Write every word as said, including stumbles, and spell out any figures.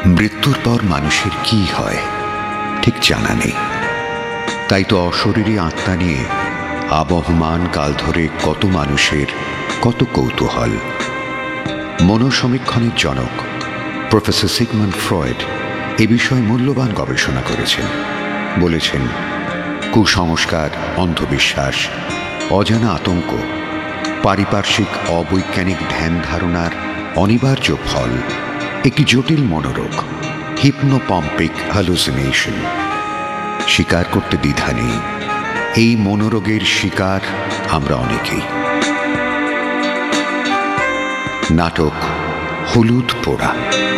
মৃত্যুর পর মানুষের কি হয় ঠিক জানা নেই। তাই তো অশরীরী আত্মা নিয়ে আবহমান কাল ধরে কত মানুষের কত কৌতূহল। মনোসমীক্ষণের জনক প্রফেসর সিগমুন্ড ফ্রয়েড এ বিষয়ে মূল্যবান গবেষণা করেছেন। বলেছেন, কুসংস্কার, অন্ধবিশ্বাস, অজানা আতঙ্ক, পারিপার্শ্বিক অবৈজ্ঞানিক ধ্যান ধারণার অনিবার্য ফল একটি জটিল মনোরোগ, হিপনোপম্পিক হ্যালুসিনেশন। স্বীকার করতে দ্বিধা নেই, এই মনোরোগের শিকার আমরা অনেকেই। নাটক হলুদ পোড়া।